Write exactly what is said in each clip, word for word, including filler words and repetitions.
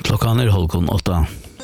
Klockan är halv åtta.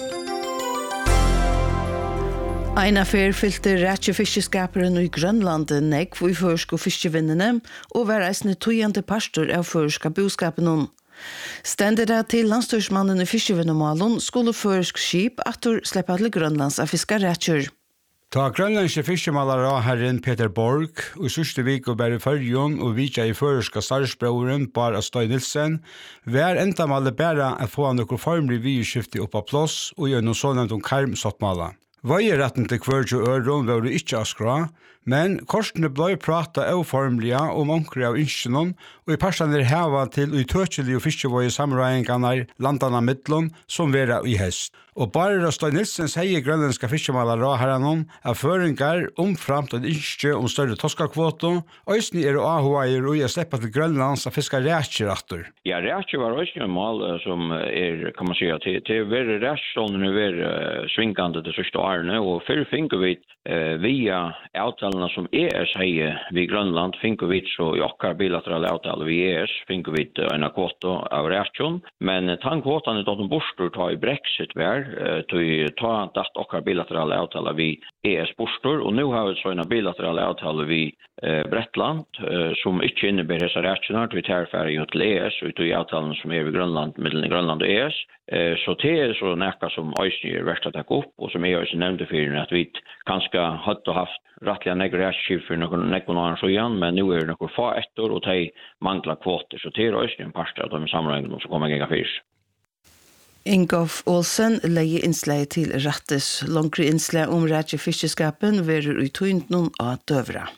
Ein affær fylte rætje fiskeskaperen i Grønland nekv i førske fiskevinnene, og var eisne tøyende pastor av førske boskapen. Stendet det til landstyrsmannen i fiskevinnemalen skulle førsk skip atter slippe til Grønlands av fiskerætjer. Ta grønlandske fiskemalere herren Peter Borg, og sørste vik og bære førjon og vitja i føreska starsbrøren Bar Astøy Nilsen, vær enda malle bæra at få noen formlig vidskifte opp av plåss og gjøre noe sånn om karmsottmala. Vøyeretten til kvørtje øron var det ikke askra, men korsene ble prata avformlige om omkring av innskjønnen, og i personer heva til utøkjelige fiskevøye samrøyingene landene midtlån som vera i hest. Og bare Astøy Nilsen sier grønlandske fiskemalere herrenom at føringer omframt et innskjø om større toskakvoto, og øsne er å ahoaier og å slippe til Grønlands og fiske rætjer atter. Ja, rætjer var også en mål som er, kan man si, til, til å være rætjstående å være svingende de sørste årene, og før finner vi uh, via avtalene som E S heier ved Grønland, finner vi så i okkar bilaterale avtaler ved E S, finner vi en kvoto av rætjon, men tannkvotene er dotten bostor ta i Brexit vær, til ta datt okkar bilaterale avtaler vi E S bostor, og nå har vi så en bilaterale avtaler vi eh, Bretland, eh, som ikke innebærer hese rætjonar, vi tar færre til E S, og i avtalen som er ved Grønland, mellom Grønland og E S. Eh, så det er så nekka som Øysny er verdt å takke opp, og som jeg også nevnte for at vi kanskje hadde haft rettelig negre rætskiv for noen nekkene annen så igjen, men nå er det noen få etter, og de mangler kvoter, så det er Øysny en parster av de sammenhengene som kommer en gang fyrs. Ingolf Olsen leier innslag til Rattes. Longre innslag om rætje fiskeskapen verer i tøynden av døvra.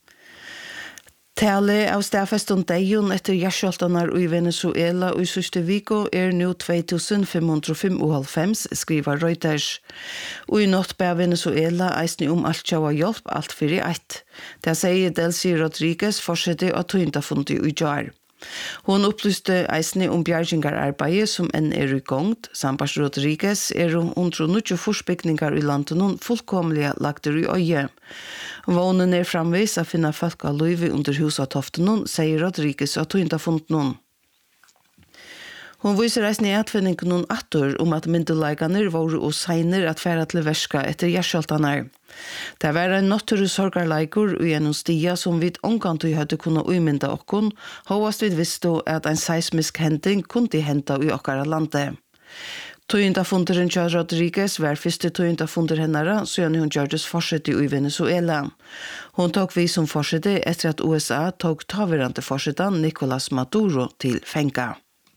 Tale av stafeston deion etter gjerskjoltanar i Venezuela og i sørste viko er nå to tusen fem hundre femoghalvfems, skriver Reuters. Og i natt ber Venezuela eisne om alt tjava hjelp alt fyrir eitt. Det sier Delcy Rodriguez forsette av tøyndafundi i jar. Hon upplyste eisne om bjergingararbeidet som enn er i gongt. Sambars Rodriguez er hundre og nitjo forsbygningar i landet noen fullkomlige lagter i øye. Vånen er framvis å finne folk av løyve under husatoften noen, sier Rodriguez at hun ikke har funnet noen. Hon viser eisne i atfinningen noen atter om at myndelagarne var og seiner at færa til verska etter gjerskjoltanar. Det var en natturu sorgarleikur og gjennom stia som vi omgant hadde kunnet umynda okkon, hovast vi visste at en seismisk hending kunne henta i okkara landet. Tøyndafunderen Charles Rodriguez var første tøyndafunder hennara, så gjerne hun gjørdes forsette i Venezuela. Hun tok vi som forsette etter at U S A tok taverante forsetan Nicolas Maduro til fenga.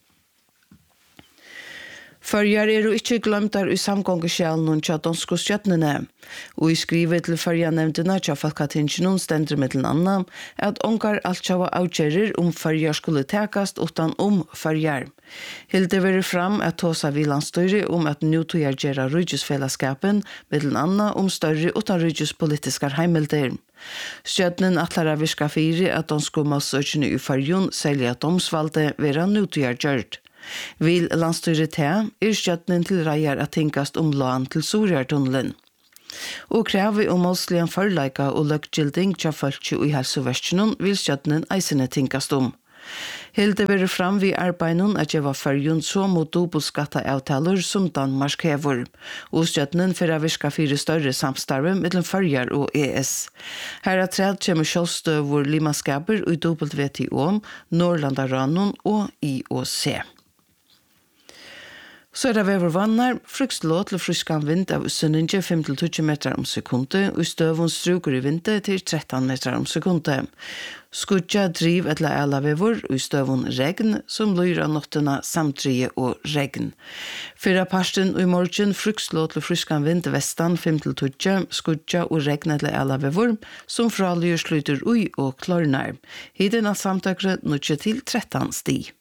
Førjar er jo ikke glemt der i samgångeskjelen og tja danske stjøtnene. Og i skrivet til førjarnevndene tja Falkatinskjenen stender med den annen at ongar alt tja var avgjerer om førjar skulle tekast utan om førjar. Hilde være fram at tåsa vi landstøyre om at nå tog jeg gjøre rydgjusfellesskapen med den annen om større utan rydgjuspolitiske heimelder. Stjøtnen atler av virka fire at danske massøkene i førjon selger at domsvalde være nå tog jeg gjørt. Vil landstyret til er stjøtnen til reier at tinkast om lan til Sorjartunnelen. Og krever om målsligen forleika og løkgilding til folk i helseverskenen vil stjøtnen eisene tinkast om. Hilde være fram ved arbeiden at jeg var førjon så mot dobbeltskatta avtaler som Danmark hever, og stjøtnen for å virke fire større samstarve mellom førjar og E S. Her er tred kommer kjølstøver limaskaper i W T O, Norrlandaranon og I O C. Så er det vever vannar, frukslå til fruskan vind av sønninge fem til tjue meter om sekundet, og støvun struker i vindet til tretton meter om sekundet. Skudja driv et la ala vever, og støvun regn, som lyra nottena samtrige og regn. Fyra parsten og i morgen frukslå til fruskan vind vestan fem til tjue, skudja og regn et la ala vever, som fralyr sluter ui og klarnar. Hiden av samtakre nutje til tretton sti.